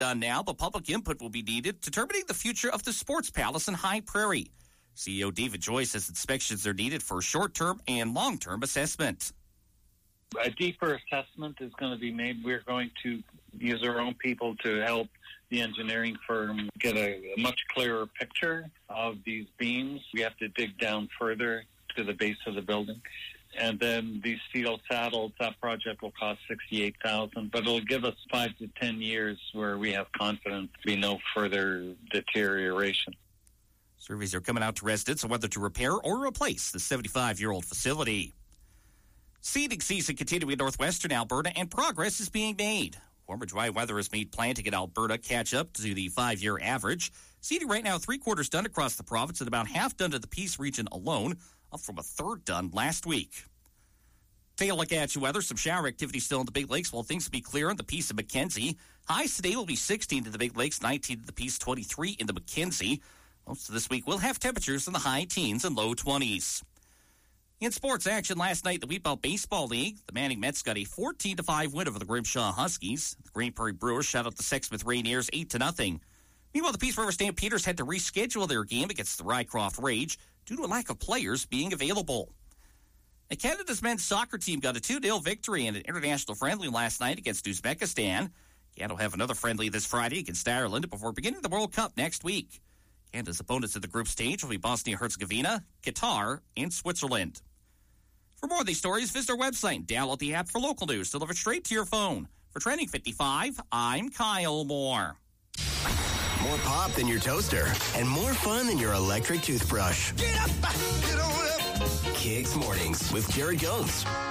done now, but public input will be needed determining the future of the Sports Palace in High Prairie. CEO David Joyce says inspections are needed for short-term and long-term assessment. A deeper assessment is going to be made. We're going to use our own people to help the engineering firm get a much clearer picture of these beams. We have to dig down further to the base of the building. And then these steel saddles, that project will cost $68,000, but it'll give us 5 to 10 years where we have confidence there'll be no further deterioration. Surveys are coming out to residents on whether to repair or replace the 75-year-old facility. Seeding season continuing in northwestern Alberta, and progress is being made. Warmer, dry weather has made planting in Alberta catch up to the 5-year average. Seeding right now, 3/4 done across the province and about half done to the Peace region alone, up from a third done last week. Take a look at your weather. Some shower activity still in the Big Lakes while things will be clear on the Peace and Mackenzie. Highs today will be 16 to the Big Lakes, 19 to the Peace, 23 in the Mackenzie. Most of this week will have temperatures in the high teens and low 20s. In sports action last night, the Wheatbelt Baseball League, the Manning Mets got a 14-5 win over the Grimshaw Huskies. The Green Prairie Brewers shut out the Sexsmith Rainiers 8-0. Meanwhile, the Peace River Stampeders had to reschedule their game against the Rycroft Rage due to a lack of players being available. And Canada's men's soccer team got a 2-0 victory in an international friendly last night against Uzbekistan. Canada will have another friendly this Friday against Ireland before beginning the World Cup next week. Canada's opponents at the group stage will be Bosnia-Herzegovina, Qatar, and Switzerland. For more of these stories, visit our website and download the app for local news delivered straight to your phone. For Trending 55, I'm Kyle Moore. More pop than your toaster and more fun than your electric toothbrush. Get up, get on up. Kicks Mornings with Jared Jones.